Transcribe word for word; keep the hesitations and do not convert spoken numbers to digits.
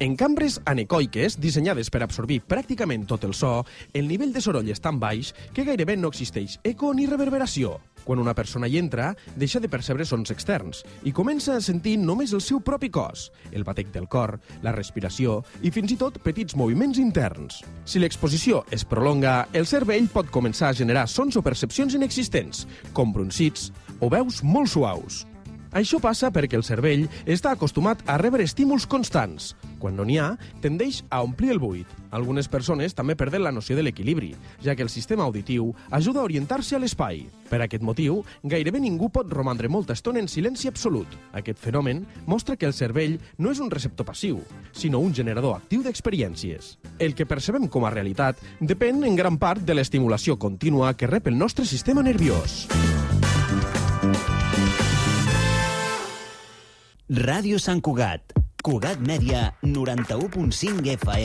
En cambres anecoiques, dissenyades per absorbir pràcticament tot el so, el nivell de soroll és tan baix que gairebé no existeix eco ni reverberació. Quan una persona hi entra, deixa de percebre sons externs i comença a sentir només el seu propi cos, el batec del cor, la respiració i fins i tot petits moviments interns. Si l'exposició es prolonga, el cervell pot començar a generar sons o percepcions inexistents, com brunzits o veus molt suaus. Això passa perquè el cervell està acostumat a rebre estímuls constants. Quan no n'hi ha, tendeix a omplir el buit. Algunes persones també perden la noció de l'equilibri, ja que el sistema auditiu ajuda a orientar-se a l'espai. Per aquest motiu, gairebé ningú pot romandre molta estona en silenci absolut. Aquest fenomen mostra que el cervell no és un receptor passiu, sinó un generador actiu d'experiències. El que percebem com a realitat depèn en gran part de l'estimulació contínua que rep el nostre sistema nerviós. Ràdio Sant Cugat, Cugat Mèdia, noranta-u punt cinc F M.